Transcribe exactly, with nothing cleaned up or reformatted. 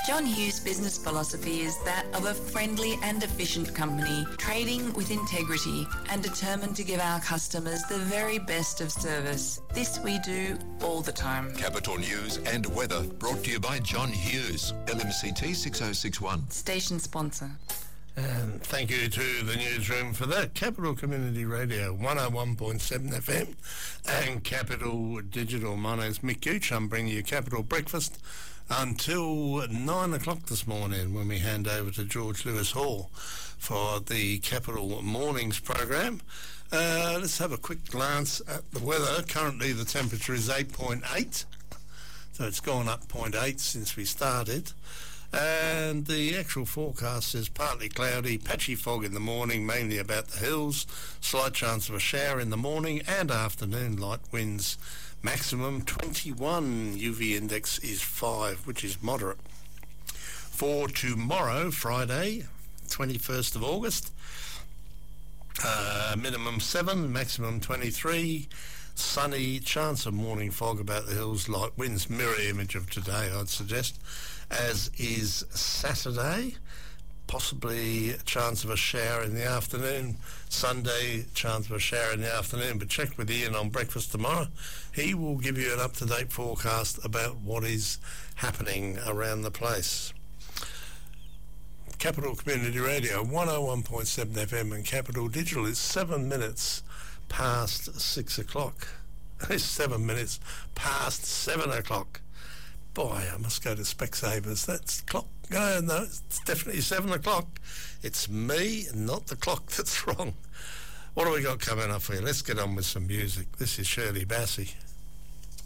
John Hughes' business philosophy is that of a friendly and efficient company, trading with integrity and determined to give our customers the very best of service. This we do all the time. Capital News and weather brought to you by John Hughes, L M C T six oh six one. Station sponsor. And thank you to the newsroom for that. Capital Community Radio, one oh one point seven F M and Capital Digital. My name's Mick Gooch. I'm bringing you Capital Breakfast until nine o'clock this morning when we hand over to George Lewis Hall for the Capital Mornings program. Uh, let's have a quick glance at the weather. Currently the temperature is eight point eight, so it's gone up zero point eight since we started. And the actual forecast is partly cloudy, patchy fog in the morning, mainly about the hills, slight chance of a shower in the morning and afternoon, light winds, maximum twenty-one, U V index is five, which is moderate. For tomorrow, Friday, twenty-first of August, uh, minimum seven, maximum twenty-three, sunny, chance of morning fog about the hills, light winds, mirror image of today, I'd suggest, as is Saturday, possibly a chance of a shower in the afternoon. Sunday, chance of a shower in the afternoon, but check with Ian on breakfast tomorrow. He will give you an up-to-date forecast about what is happening around the place. Capital Community Radio, one oh one point seven F M and Capital Digital is seven minutes past six o'clock. It's seven minutes past seven o'clock. Boy, I must go to Specsavers. That's the clock. No, no, it's definitely seven o'clock. It's me, not the clock that's wrong. What have we got coming up for you? Let's get on with some music. This is Shirley Bassey.